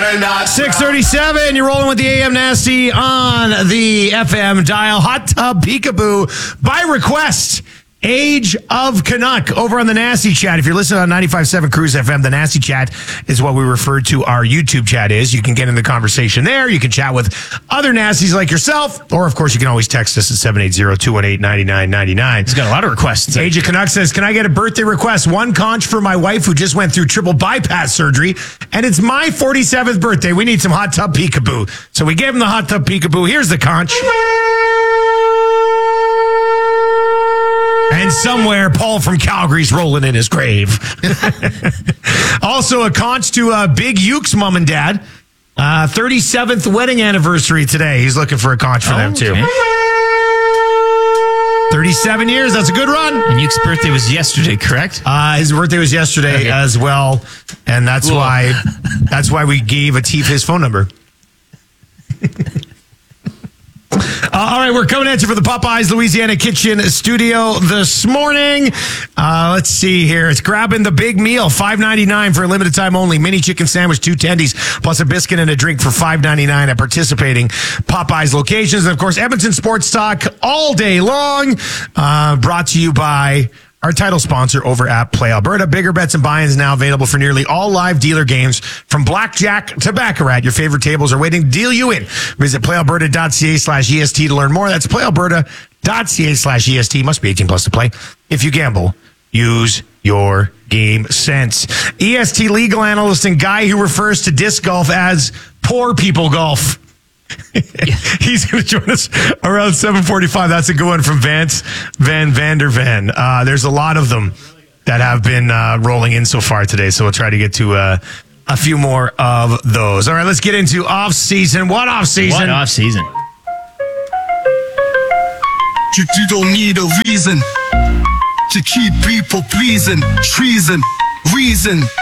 6:37, you're rolling with the AM Nasty on the FM dial. Hot Tub Peekaboo by request. Age of Canuck over on the Nasty Chat. If you're listening on 95.7 Cruise FM, the Nasty Chat is what we refer to our YouTube chat is. You can get in the conversation there. You can chat with other Nasties like yourself. Or, of course, you can always text us at 780-218-9999. He's got a lot of requests. Age of Canuck says, can I get a birthday request? One conch for my wife who just went through triple bypass surgery. And it's my 47th birthday. We need some Hot Tub Peekaboo. So we gave him the Hot Tub Peekaboo. Here's the conch. And somewhere, Paul from Calgary's rolling in his grave. Also, a conch to Big Yuke's mom and dad. 37th wedding anniversary today. He's looking for a conch for them, too. 37 years. That's a good run. And Yuke's birthday was yesterday, correct? His birthday was yesterday as well. And that's why we gave Atif his phone number. All right, we're coming at you for the Popeyes Louisiana Kitchen studio this morning. Let's see here. It's grabbing the big meal, $5.99 for a limited time only. Mini chicken sandwich, 2 tendies, plus a biscuit and a drink for $5.99 at participating Popeyes locations. And, of course, Edmonton Sports Talk all day long. Brought to you by our title sponsor over at Play Alberta. Bigger bets and buy-ins now available for nearly all live dealer games from blackjack to baccarat. Your favorite tables are waiting to deal you in. Visit playalberta.ca/EST to learn more. That's playalberta.ca/EST. Must be 18 plus to play. If you gamble, use your game sense. EST legal analyst and guy who refers to disc golf as poor people golf. He's going to join us around 7:45. That's a good one from Vance Van Vandervan. There's a lot of them that have been rolling in so far today, so we'll try to get to a few more of those. All right, let's get into off-season. What off-season? What off-season? You don't need a reason to keep people pleasing. Treason, reason.